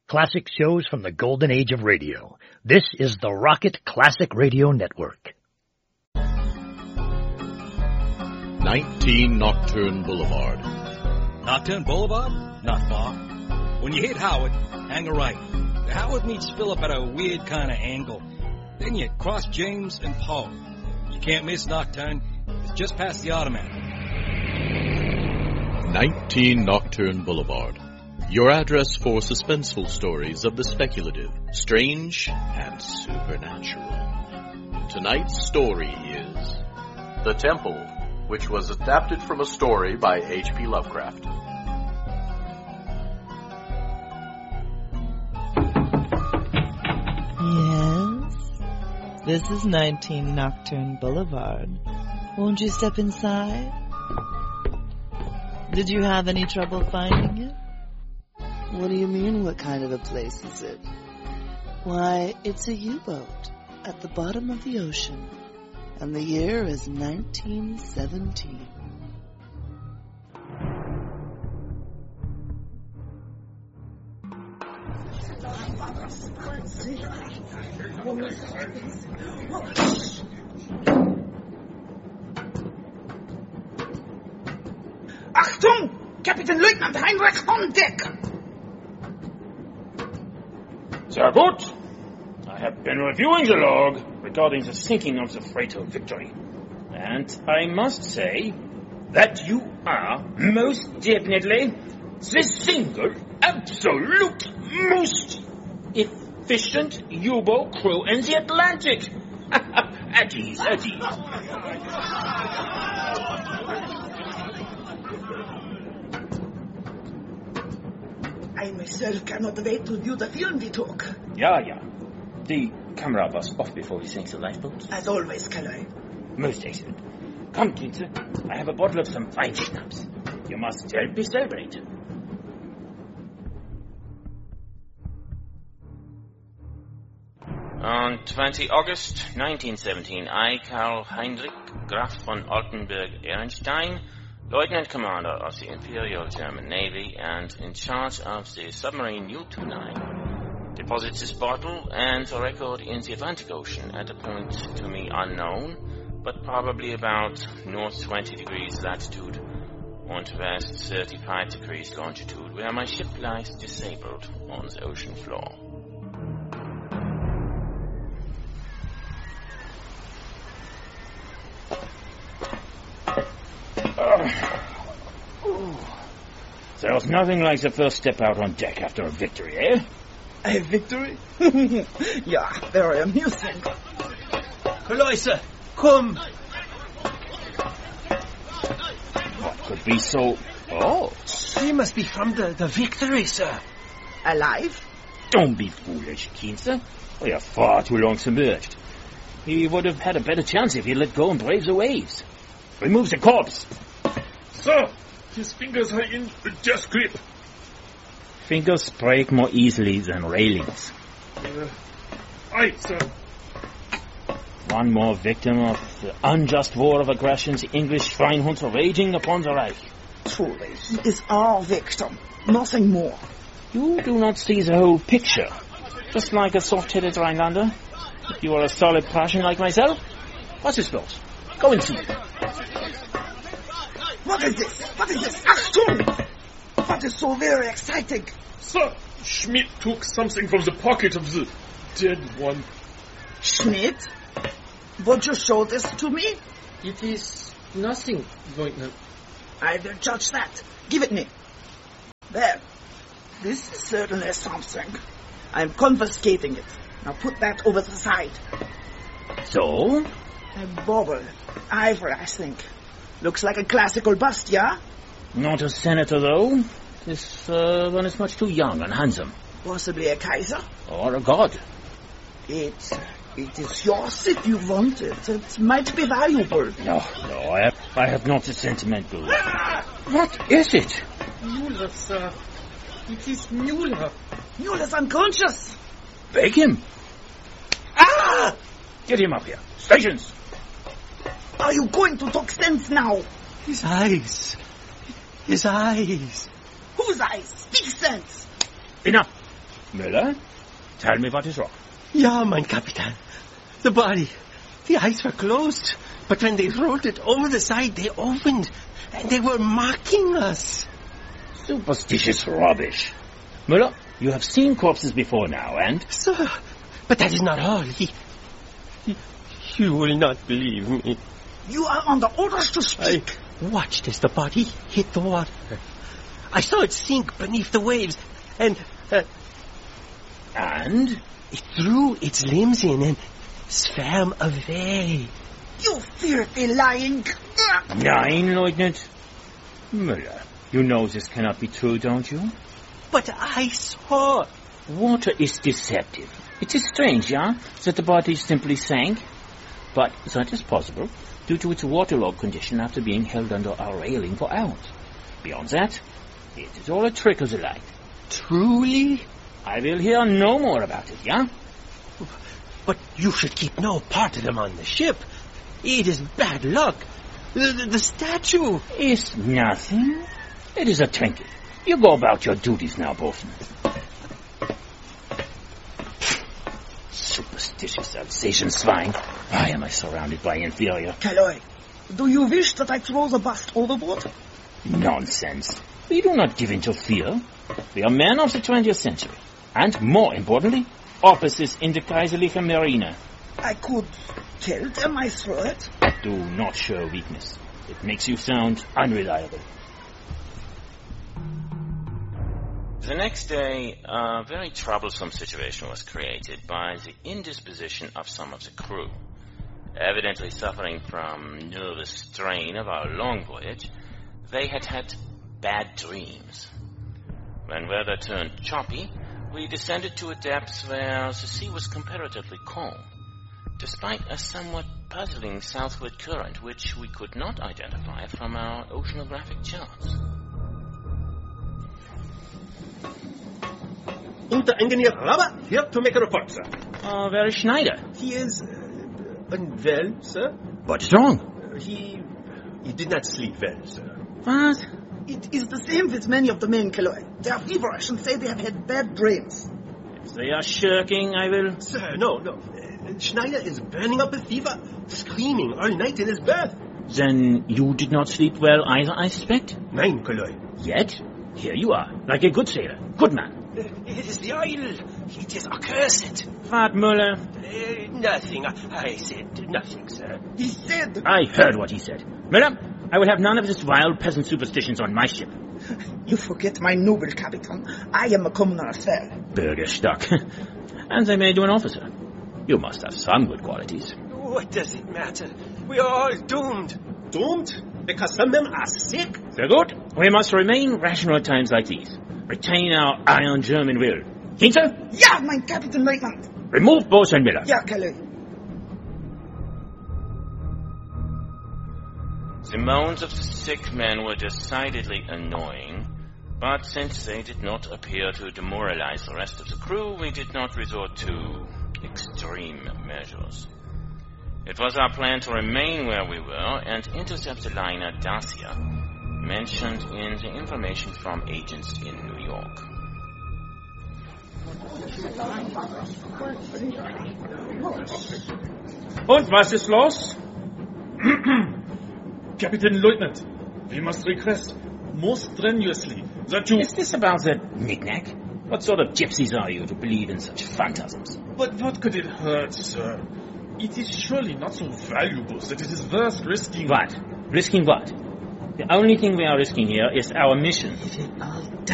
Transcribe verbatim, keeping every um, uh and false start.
Classic shows from the golden age of radio. This is the Rocket Classic Radio Network. nineteen Nocturne Boulevard. Nocturne Boulevard? Not far. When you hit Howard, hang a right. Howard meets Phillip at a weird kind of angle. Then you cross James and Poe. You can't miss Nocturne. It's just past the Automatic. nineteen Nocturne Boulevard. Your address for suspenseful stories of the speculative, strange, and supernatural. Tonight's story is The Temple, which was adapted from a story by H P Lovecraft. Yes, this is nineteen Nocturne Boulevard. Won't you step inside? Did you have any trouble finding it? What do you mean, what kind of a place is it? Why, it's a U-boat at the bottom of the ocean, and the year is nineteen seventeen. Achtung! Captain Lieutenant Heinrich on deck! Sehr gut. I have been reviewing the log regarding the sinking of the freighter Victory. And I must say that you are most definitely the single, absolute, most efficient U-boat crew in the Atlantic. At ease, at ease. I myself cannot wait to view the film we took. Yeah, yeah. The camera was off before we sank the lifeboat. As always, Calais. Most excellent. Come, Kinze. I have a bottle of some fine schnapps. You must help me celebrate. On the twentieth of August, nineteen seventeen, I, Karl Heinrich Graf von Altenburg-Ehrenstein, Lieutenant Commander of the Imperial German Navy and in charge of the submarine U twenty-nine, deposits this bottle and the record in the Atlantic Ocean at a point to me unknown, but probably about north twenty degrees latitude and west thirty-five degrees longitude, where my ship lies disabled on the ocean floor. Uh, There's nothing like the first step out on deck after a victory, eh? A victory? Yeah, very amusing. Kaloise, come! What could be so... Oh. He must be from the, the Victory, sir. Alive? Don't be foolish, Kinze. We are far too long submerged. He would have had a better chance if he let go and brave the waves. Remove the corpse. Sir, his fingers are in a death grip. Fingers break more easily than railings. Uh, aye, sir. One more victim of the unjust war of aggression the English Schweinhunds are waging upon the Reich. Truly, he is our victim, nothing more. You do not see the whole picture. Just like a soft-headed Rhinelander. If you are a solid Prussian like myself, what's his boat? Go and see. What is this? What is this? Achtung! What is so very exciting? Sir, Schmidt took something from the pocket of the dead one. Schmidt? Won't you show this to me? It is nothing, Lieutenant. I will judge that. Give it me. There. This is certainly something. I am confiscating it. Now put that over the side. So? A bauble. Ivory, I think. Looks like a classical bust, yeah? Not a senator, though. This uh, one is much too young and handsome. Possibly a Kaiser? Or a god. It, it is yours if you want it. It might be valuable. No, no, I have, I have not the sentimental. What is it? Mueller, sir. It is Mueller. Mueller's unconscious. Beg him. Ah! Get him up here. Stations. Are you going to talk sense now? His eyes. His eyes. Whose eyes? Speak sense. Enough. Müller, tell me what is wrong. Ja, mein Kapitän. The body. The eyes were closed. But when they rolled it over the side, they opened. And they were mocking us. Superstitious rubbish. Müller, you have seen corpses before now, and... Sir, but that is not all. He... he you will not believe me. You are under orders to speak. I watched as the body hit the water. I saw it sink beneath the waves, and... Uh, and? It threw its limbs in and swam away. You filthy lying... Nein, Lieutenant. Müller, you know this cannot be true, don't you? But I saw... Water is deceptive. It is strange, yeah, that the body simply sank. But that is possible due to its waterlogged condition after being held under our railing for hours. Beyond that, it is all a trick of the light. Truly? I will hear no more about it, yeah? But you should keep no part of them on the ship. It is bad luck. The, the, the statue is nothing. It is a trinket. You go about your duties now, Bosun. Superstitious Alsatian swine. Why am I surrounded by inferior? Calloy, do you wish that I throw the bust overboard? Nonsense. We do not give in to fear. We are men of the twentieth century. And, more importantly, officers in the Kaiserliche Marine. I could tell them I throw it. Do not show weakness. It makes you sound unreliable. The next day, a very troublesome situation was created by the indisposition of some of the crew. Evidently suffering from nervous strain of our long voyage, they had had bad dreams. When weather turned choppy, we descended to a depth where the sea was comparatively calm, despite a somewhat puzzling southward current which we could not identify from our oceanographic charts. Unter-Engineer Raber, here to make a report, sir. Oh, where is Schneider? He is uh, unwell, sir. What is wrong? Uh, he... he did not sleep well, sir. What? It is the same with many of the men, Calloy. They are feverish and say they have had bad dreams. If they are shirking, I will... Sir, no, no. Uh, Schneider is burning up with fever, screaming all night in his berth. Then you did not sleep well either, I suspect? Nein, Calloy. Yet, here you are, like a good sailor, good man. Uh, it is the oil. It is accursed. What, Müller? Uh, nothing. I, I said nothing, sir. He said... I heard what he said. Müller, I will have none of this wild peasant superstitions on my ship. You forget my noble captain. I am a commoner as well. Bürgerstock. And they made you an officer. You must have some good qualities. What does it matter? We are all doomed. Doomed? Because some men are sick? Very good. We must remain rational at times like these. Retain our iron German will. Hinter? Ja, mein Captain Leutnant. Remove Bosun Müller. Ja, Calloy. The moans of the sick men were decidedly annoying, but since they did not appear to demoralize the rest of the crew, we did not resort to extreme measures. It was our plan to remain where we were and intercept the liner Dacia, mentioned in the information from agents in New York. Und was ist los? Captain Lieutenant, we must request most strenuously that you... Is this about the knick-knack? What sort of gypsies are you to believe in such phantasms? But what could it hurt, sir? It is surely not so valuable that it is worth risking... What? Risking what? The only thing we are risking here is our mission. We will all